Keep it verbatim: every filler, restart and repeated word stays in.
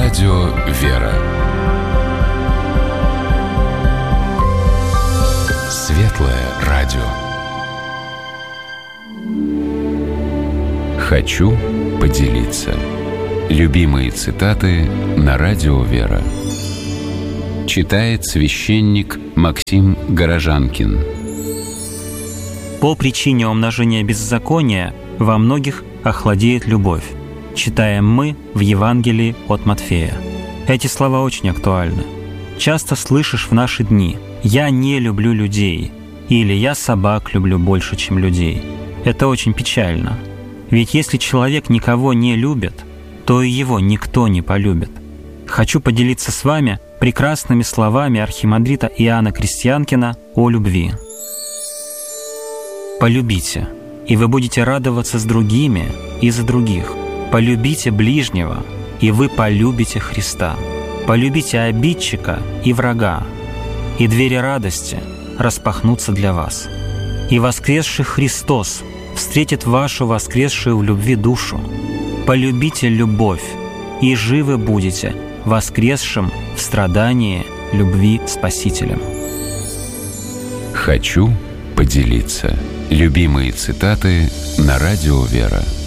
Радио «Вера». Светлое радио. Хочу поделиться. Любимые цитаты на Радио «Вера». Читает священник Максим Горожанкин. По причине умножения беззакония во многих охладеет любовь. Читаем мы в Евангелии от Матфея. Эти слова очень актуальны. Часто слышишь в наши дни: «Я не люблю людей» или «Я собак люблю больше, чем людей». Это очень печально. Ведь если человек никого не любит, то и его никто не полюбит. Хочу поделиться с вами прекрасными словами архимандрита Иоанна Крестьянкина о любви. «Полюбите, и вы будете радоваться с другими и за других. Полюбите ближнего, и вы полюбите Христа. Полюбите обидчика и врага, и двери радости распахнутся для вас. И воскресший Христос встретит вашу воскресшую в любви душу. Полюбите любовь, и живы будете воскресшим в страдании любви Спасителем». Хочу поделиться. Любимые цитаты на Радио «Вера».